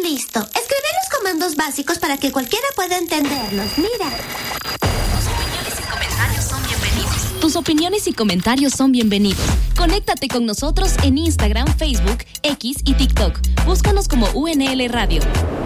listo. Escribí los comandos básicos para que cualquiera pueda entenderlos. Mira. Tus opiniones y comentarios son bienvenidos. Conéctate con nosotros en Instagram, Facebook, X y TikTok. Búscanos como UNL Radio.